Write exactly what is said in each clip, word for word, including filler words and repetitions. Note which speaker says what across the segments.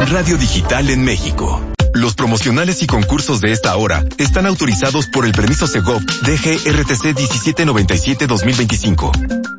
Speaker 1: radio digital en México. Los promocionales y concursos de esta hora están autorizados por el permiso Segov D G R T C diecisiete noventa y siete dos mil veinticinco.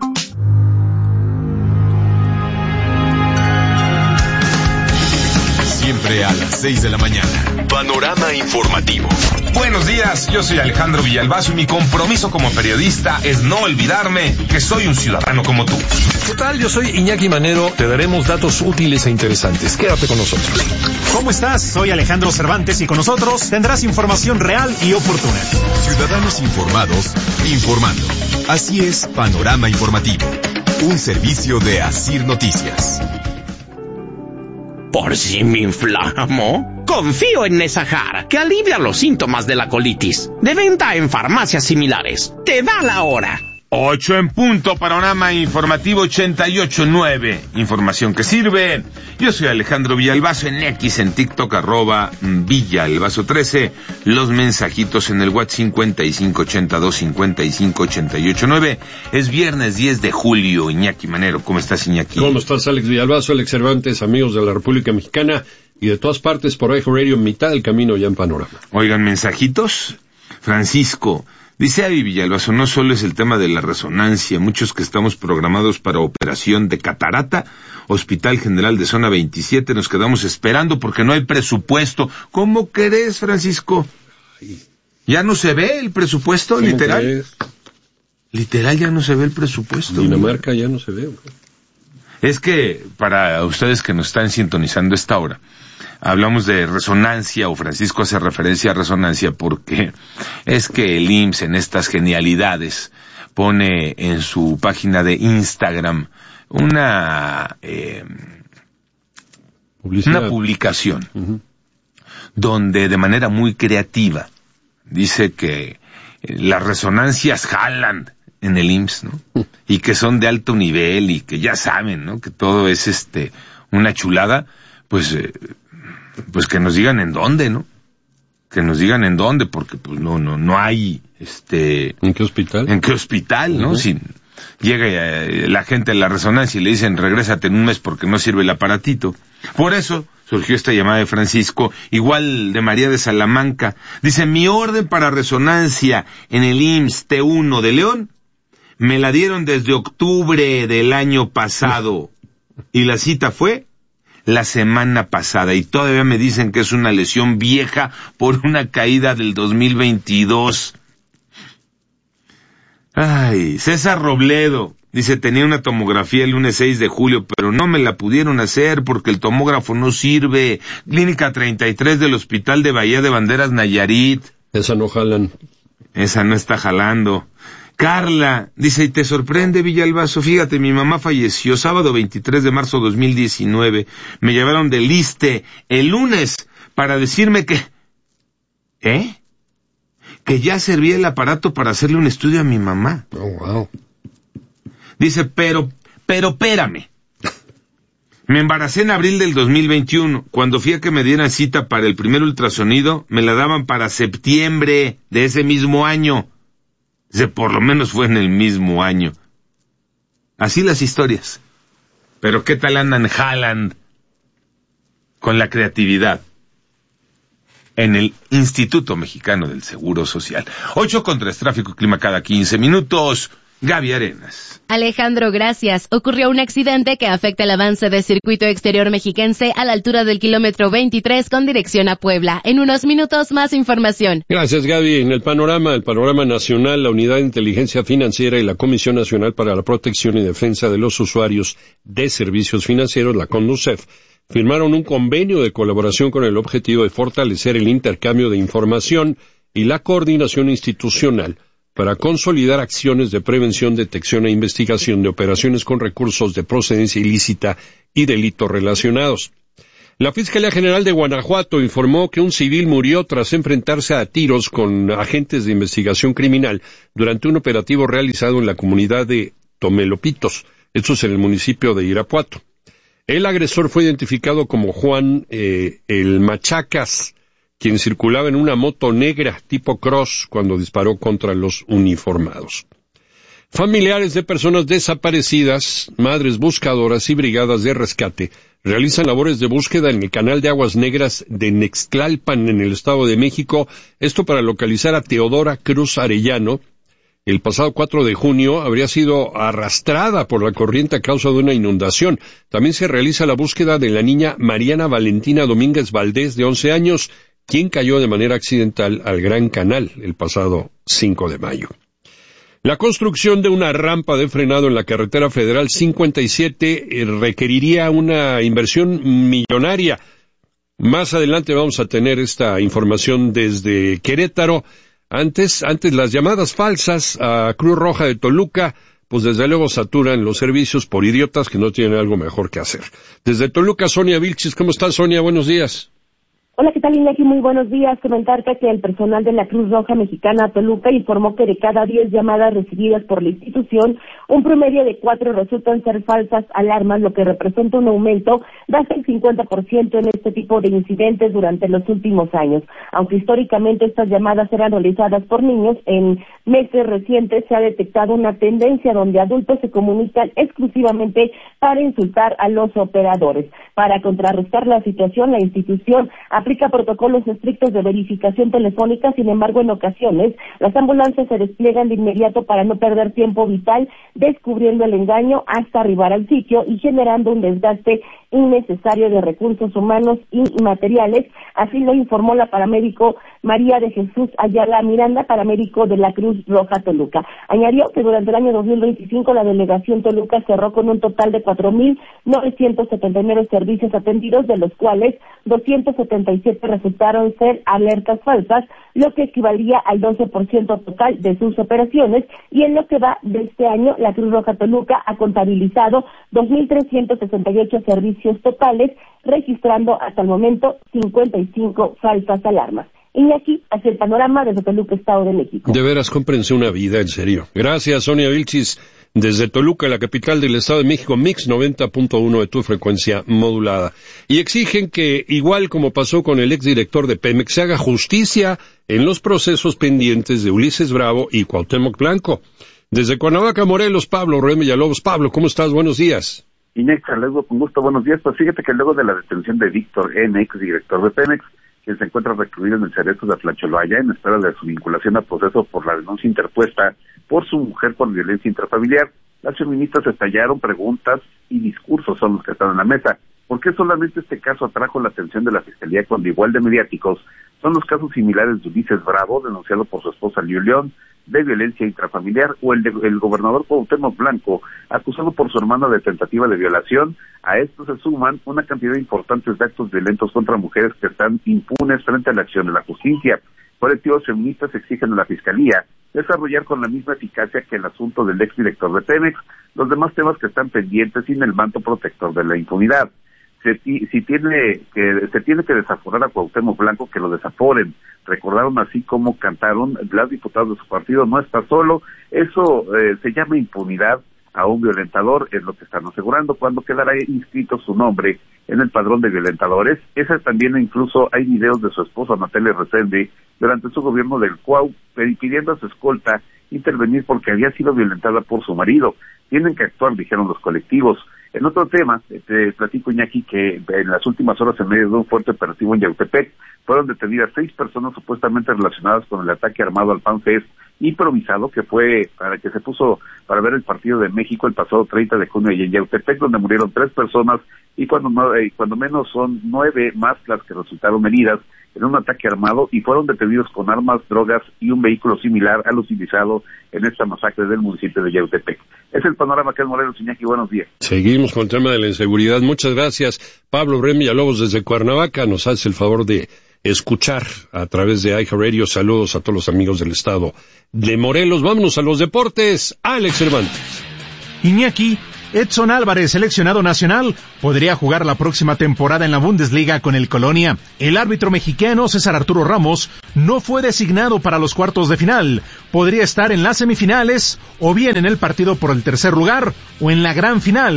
Speaker 1: Siempre a las seis de la mañana. Panorama informativo.
Speaker 2: Buenos días, yo soy Alejandro Villalbazo y mi compromiso como periodista es no olvidarme que soy un ciudadano como tú.
Speaker 3: ¿Qué tal? Yo soy Iñaki Manero. Te daremos datos útiles e interesantes. Quédate con nosotros.
Speaker 4: ¿Cómo estás? Soy Alejandro Cervantes y con nosotros tendrás información real y oportuna.
Speaker 1: Ciudadanos informados, informando. Así es, Panorama Informativo. Un servicio de Asir Noticias.
Speaker 5: ¿Por si me inflamo? Confío en Nesahar, que alivia los síntomas de la colitis. De venta en farmacias similares. Te da la hora.
Speaker 2: Ocho en punto, Panorama Informativo ochenta y ocho nueve. Información que sirve. Yo soy Alejandro Villalbazo en X, en TikTok, arroba Villalbazo trece. Los mensajitos en el WhatsApp cincuenta y cinco ochenta y dos cincuenta y cinco ochenta y ocho nueve. Es viernes diez de julio. Iñaki Manero, ¿cómo estás, Iñaki?
Speaker 3: ¿Cómo estás, Alex Villalbazo, Alex Cervantes, amigos de la República Mexicana y de todas partes por iHeartRadio, mitad del camino ya en Panorama?
Speaker 2: Oigan, mensajitos. Francisco dice: Avi Villalbazo, no solo es el tema de la resonancia, muchos que estamos programados para operación de catarata, Hospital General de Zona veintisiete, nos quedamos esperando porque no hay presupuesto. ¿Cómo crees, Francisco? ¿Ya no se ve el presupuesto, literal?
Speaker 3: Crees?
Speaker 2: Literal, ya no se ve el presupuesto.
Speaker 3: Dinamarca ya no se ve.
Speaker 2: Es que, para ustedes que nos están sintonizando esta hora, hablamos de resonancia, o Francisco hace referencia a resonancia porque es que el I M S S en estas genialidades pone en su página de Instagram una eh, una publicación uh-huh. donde de manera muy creativa dice que las resonancias jalan en el I M S S, ¿no? Uh. Y que son de alto nivel y que ya saben, ¿no? Que todo es este una chulada, pues eh, pues que nos digan en dónde, ¿no? Que nos digan en dónde, porque pues no no no hay este
Speaker 3: ¿En qué hospital?
Speaker 2: ¿En qué hospital, uh-huh. no? Si llega eh, la gente a la resonancia y le dicen regrésate en un mes porque no sirve el aparatito. Por eso surgió esta llamada de Francisco, igual de María de Salamanca. Dice: mi orden para resonancia en el I M S S T uno de León me la dieron desde octubre del año pasado y la cita fue la semana pasada y todavía me dicen que es una lesión vieja por una caída del dos mil veintidós. Ay, César Robledo dice: tenía una tomografía el lunes seis de julio, pero no me la pudieron hacer porque el tomógrafo no sirve. Clínica treinta y tres del Hospital de Bahía de Banderas, Nayarit.
Speaker 3: Esa no jalan.
Speaker 2: Esa no está jalando. Carla dice: ¿y te sorprende, Villalbazo? Fíjate, mi mamá falleció sábado veintitrés de marzo de dos mil diecinueve. Me llevaron del ISSSTE el lunes para decirme que... ¿Eh? Que ya servía el aparato para hacerle un estudio a mi mamá.
Speaker 3: Oh, wow.
Speaker 2: Dice, pero, pero espérame. Me embaracé en abril del dos mil veintiuno. Cuando fui a que me dieran cita para el primer ultrasonido, me la daban para septiembre de ese mismo año. Dice, por lo menos fue en el mismo año. Así las historias. Pero ¿qué tal andan Haaland con la creatividad en el Instituto Mexicano del Seguro Social? Ocho con tres, tráfico y clima cada quince minutos. Gaby Arenas.
Speaker 6: Alejandro, gracias. Ocurrió un accidente que afecta el avance del circuito exterior mexiquense a la altura del kilómetro veintitrés con dirección a Puebla. En unos minutos, más información.
Speaker 3: Gracias, Gaby. En el panorama, el panorama nacional, la Unidad de Inteligencia Financiera y la Comisión Nacional para la Protección y Defensa de los Usuarios de Servicios Financieros, la CONDUCEF, firmaron un convenio de colaboración con el objetivo de fortalecer el intercambio de información y la coordinación institucional para consolidar acciones de prevención, detección e investigación de operaciones con recursos de procedencia ilícita y delitos relacionados. La Fiscalía General de Guanajuato informó que un civil murió tras enfrentarse a tiros con agentes de investigación criminal durante un operativo realizado en la comunidad de Tomelopitos, esto es en el municipio de Irapuato. El agresor fue identificado como Juan eh, el Machacas, quien circulaba en una moto negra tipo cross cuando disparó contra los uniformados. Familiares de personas desaparecidas, madres buscadoras y brigadas de rescate realizan labores de búsqueda en el canal de aguas negras de Nextlalpan, en el Estado de México, esto para localizar a Teodora Cruz Arellano. El pasado cuatro de junio habría sido arrastrada por la corriente a causa de una inundación. También se realiza la búsqueda de la niña Mariana Valentina Domínguez Valdés, de once años, quien cayó de manera accidental al Gran Canal el pasado cinco de mayo. La construcción de una rampa de frenado en la carretera federal cincuenta y siete requeriría una inversión millonaria. Más adelante vamos a tener esta información desde Querétaro. Antes, antes las llamadas falsas a Cruz Roja de Toluca, pues desde luego saturan los servicios por idiotas que no tienen algo mejor que hacer. Desde Toluca, Sonia Vilchis. ¿Cómo estás, Sonia? Buenos días.
Speaker 7: Hola, ¿qué tal, Iñaki? Muy buenos días. Comentarte que el personal de la Cruz Roja Mexicana Toluca informó que de cada diez llamadas recibidas por la institución, un promedio de cuatro resultan ser falsas alarmas, lo que representa un aumento de hasta el cincuenta por ciento en este tipo de incidentes durante los últimos años. Aunque históricamente estas llamadas eran realizadas por niños, en meses recientes se ha detectado una tendencia donde adultos se comunican exclusivamente para insultar a los operadores. Para contrarrestar la situación, la institución aplica protocolos estrictos de verificación telefónica. Sin embargo, en ocasiones, las ambulancias se despliegan de inmediato para no perder tiempo vital descubriendo el engaño hasta arribar al sitio y generando un desgaste innecesario de recursos humanos y materiales. Así lo informó la paramédico María de Jesús Ayala Miranda, paramédico de la Cruz Roja Toluca. Añadió que durante el año dos mil veinticinco la delegación Toluca cerró con un total de cuatro mil novecientos setenta y nueve servicios atendidos, de los cuales doscientos setenta y siete resultaron ser alertas falsas, lo que equivalía al doce por ciento total de sus operaciones, y en lo que va de este año, la Cruz Roja Toluca ha contabilizado dos mil trescientos sesenta y ocho servicios totales, registrando hasta el momento cincuenta y cinco falsas alarmas. Iñaki, hacia el panorama desde Toluca, Estado de México.
Speaker 3: De veras, cómprense una vida, en serio. Gracias, Sonia Vilchis. Desde Toluca, la capital del Estado de México, Mix noventa punto uno de tu frecuencia modulada. Y exigen que, igual como pasó con el exdirector de Pemex, se haga justicia en los procesos pendientes de Ulises Bravo y Cuauhtémoc Blanco. Desde Cuernavaca, Morelos, Pablo Rubén Villalobos. Pablo, ¿cómo estás? Buenos días.
Speaker 8: Inés, saludo con gusto, buenos días. Pues fíjate que luego de la detención de Víctor N., exdirector de Pemex, quien se encuentra recluido en el Cerezo de Atlacholaya en espera de su vinculación a proceso por la denuncia interpuesta por su mujer por violencia intrafamiliar, las feministas estallaron preguntas y discursos son los que están en la mesa. ¿Por qué solamente este caso atrajo la atención de la Fiscalía cuando igual de mediáticos son los casos similares de Ulises Bravo, denunciado por su esposa Liu León, de violencia intrafamiliar, o el de el gobernador Cuauhtémoc Blanco, acusado por su hermana de tentativa de violación? A esto se suman una cantidad importante de actos violentos contra mujeres que están impunes frente a la acción de la justicia. Colectivos feministas exigen a la Fiscalía desarrollar con la misma eficacia que el asunto del exdirector de Pemex los demás temas que están pendientes sin el manto protector de la impunidad. Se, si tiene que, se tiene que desaforar a Cuauhtémoc Blanco, que lo desaforen. Recordaron así como cantaron los diputados de su partido: no está solo. Eso eh, se llama impunidad a un violentador, es lo que están asegurando, cuando quedará inscrito su nombre en el padrón de violentadores. Esa también, incluso hay videos de su esposa Natalia Resende durante su gobierno del Cuau pidiendo a su escolta intervenir porque había sido violentada por su marido. Tienen que actuar, dijeron los colectivos. En otro tema, te platico, Iñaki, que en las últimas horas, en medio de un fuerte operativo en Yautepec, fueron detenidas seis personas supuestamente relacionadas con el ataque armado al FanFest improvisado que fue para que se puso para ver el partido de México el pasado treinta de junio y en Yautepec, donde murieron tres personas y cuando no, eh, cuando menos son nueve más las que resultaron heridas en un ataque armado y fueron detenidos con armas, drogas y un vehículo similar al utilizado en esta masacre del municipio de Yautepec. Es el panorama que es Morelos, Iñaki, buenos días.
Speaker 3: Seguimos con el tema de la inseguridad. Muchas gracias. Pablo Rem Villalobos desde Cuernavaca nos hace el favor de escuchar a través de iHeartRadio. Saludos a todos los amigos del estado de Morelos. Vámonos a los deportes. Alex Cervantes.
Speaker 4: Iñaki, Edson Álvarez, seleccionado nacional, podría jugar la próxima temporada en la Bundesliga con el Colonia. El árbitro mexicano César Arturo Ramos no fue designado para los cuartos de final. Podría estar en las semifinales o bien en el partido por el tercer lugar o en la gran final.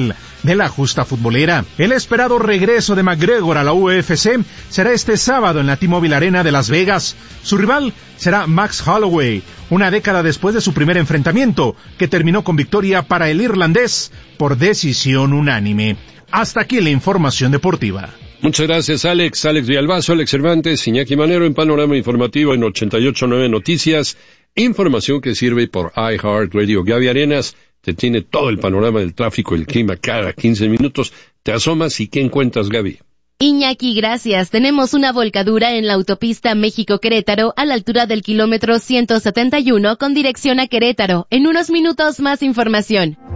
Speaker 4: de la justa futbolera. El esperado regreso de McGregor a la U F C será este sábado en la T-Mobile Arena de Las Vegas. Su rival será Max Holloway, una década después de su primer enfrentamiento, que terminó con victoria para el irlandés por decisión unánime. Hasta aquí la información deportiva.
Speaker 3: Muchas gracias, Alex. Alex Villalbazo, Alex Cervantes, Iñaki Manero en Panorama Informativo en ochenta y ocho punto nueve Noticias. Información que sirve por iHeartRadio. Gaby Arenas te tiene todo el panorama del tráfico y el clima cada quince minutos. Te asomas y ¿qué encuentras, Gaby?
Speaker 6: Iñaki, gracias. Tenemos una volcadura en la autopista México-Querétaro a la altura del kilómetro ciento setenta y uno con dirección a Querétaro. En unos minutos más información.